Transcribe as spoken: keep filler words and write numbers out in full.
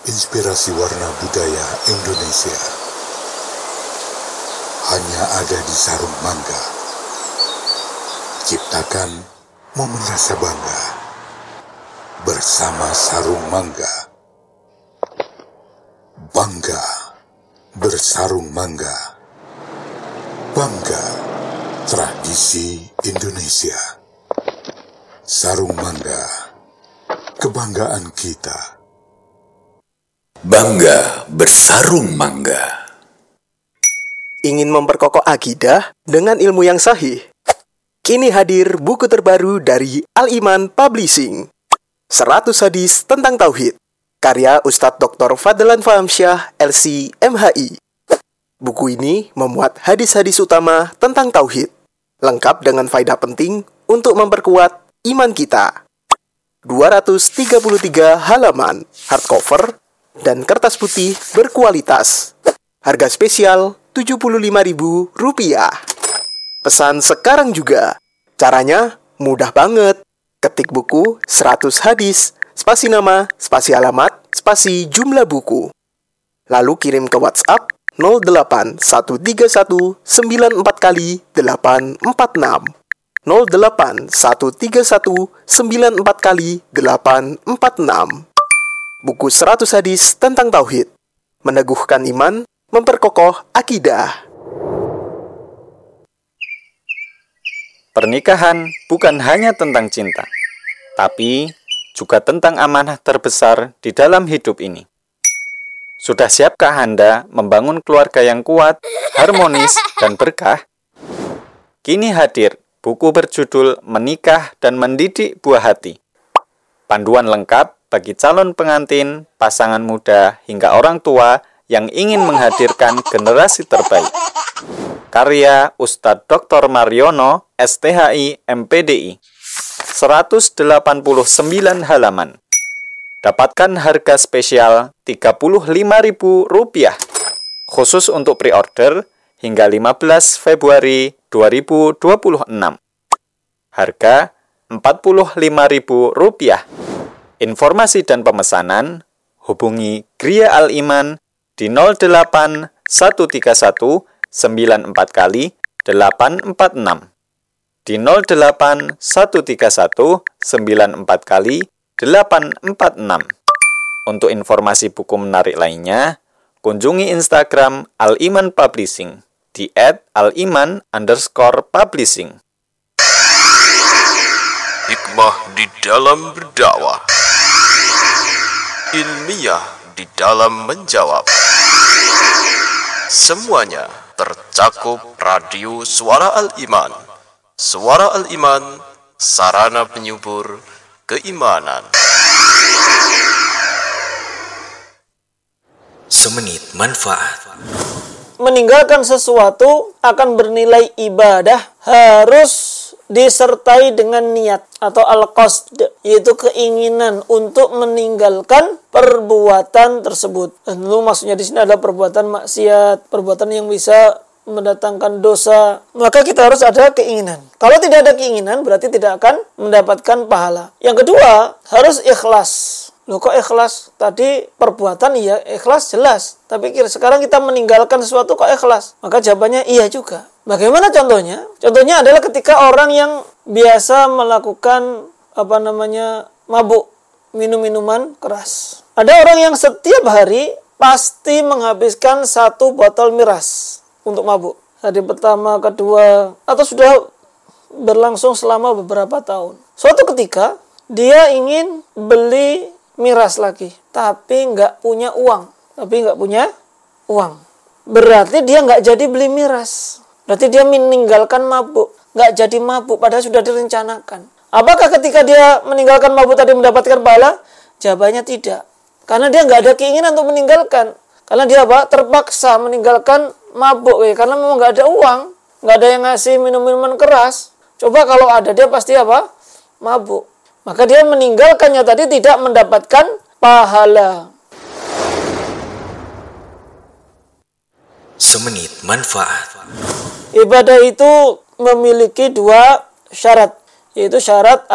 inspirasi warna budaya Indonesia. Hanya ada di Sarung Mangga. Ciptakan momen rasa bangga bersama Sarung Mangga. Bangga bersarung mangga. Bangga tradisi Indonesia. Sarung Mangga, kebanggaan kita. Bangga bersarung mangga. Ingin memperkokoh akidah dengan ilmu yang sahih? Kini hadir buku terbaru dari Al-Iman Publishing, seratus Hadis Tentang Tauhid, karya Ustadz Doktor Fadlan Fahamsyah, L C M H I. Buku ini memuat hadis-hadis utama tentang tauhid, lengkap dengan faedah penting untuk memperkuat iman kita. dua ratus tiga puluh tiga halaman, hardcover, dan kertas putih berkualitas. Harga spesial tujuh puluh lima ribu rupiah. Pesan sekarang juga. Caranya mudah banget. Ketik buku seratus hadis, spasi nama, spasi alamat, spasi jumlah buku. Lalu kirim ke WhatsApp nol delapan satu tiga satu sembilan empat kali delapan empat enam. nol delapan satu tiga satu sembilan empat kali delapan empat enam. Buku seratus hadis tentang tauhid, meneguhkan iman, memperkokoh akidah. Pernikahan bukan hanya tentang cinta, tapi juga tentang amanah terbesar di dalam hidup ini. Sudah siapkah Anda membangun keluarga yang kuat, harmonis, dan berkah? Kini hadir buku berjudul Menikah dan Mendidik Buah Hati. Panduan lengkap bagi calon pengantin, pasangan muda, hingga orang tua yang ingin menghadirkan generasi terbaik. Karya Ustadz Doktor Mariono, S T H I, M P D I. seratus delapan puluh sembilan halaman. Dapatkan harga spesial tiga puluh lima ribu rupiah. Khusus untuk pre-order hingga lima belas Februari dua ribu dua puluh enam. Harga empat puluh lima ribu rupiah. Informasi dan pemesanan hubungi Gria Al-Iman di nol delapan satu tiga satu sembilan empat kali delapan empat enam, di nol delapan satu tiga satu sembilan empat kali delapan empat enam. Untuk informasi buku menarik lainnya, kunjungi Instagram Al-Iman Publishing di et aliman underscore publishing. Hikmah di dalam berdakwah, ilmiah di dalam menjawab. Semuanya tercakup radio Suara Al-Iman. Suara Al-Iman, sarana penyubur keimanan. Semenit manfaat. Meninggalkan sesuatu akan bernilai ibadah harus disertai dengan niat atau al-qasd, yaitu keinginan untuk meninggalkan perbuatan tersebut. Tentu maksudnya di sini adalah perbuatan maksiat, perbuatan yang bisa mendatangkan dosa. Maka kita harus ada keinginan. Kalau tidak ada keinginan, berarti tidak akan mendapatkan pahala. Yang kedua, harus ikhlas. Loh kok ikhlas? Tadi perbuatan iya, ikhlas jelas. Tapi kira sekarang kita meninggalkan sesuatu kok ikhlas? Maka jawabannya iya juga. Bagaimana contohnya? Contohnya adalah ketika orang yang biasa melakukan apa namanya mabuk, minum minuman keras. Ada orang yang setiap hari pasti menghabiskan satu botol miras untuk mabuk. Hari pertama, kedua, atau sudah berlangsung selama beberapa tahun. Suatu ketika dia ingin beli miras lagi, tapi nggak punya uang. Tapi nggak punya uang. Berarti dia nggak jadi beli miras. Berarti dia meninggalkan mabuk. Nggak jadi mabuk, padahal sudah direncanakan. Apakah ketika dia meninggalkan mabuk tadi mendapatkan pahala? Jawabannya tidak. Karena dia nggak ada keinginan untuk meninggalkan. Karena dia apa? Terpaksa meninggalkan mabuk. Ya. Karena memang nggak ada uang. Nggak ada yang ngasih minum-minuman keras. Coba kalau ada, dia pasti apa? Mabuk. Maka dia meninggalkannya tadi tidak mendapatkan pahala. Semenit manfaat. Ibadah itu memiliki dua syarat, yaitu syarat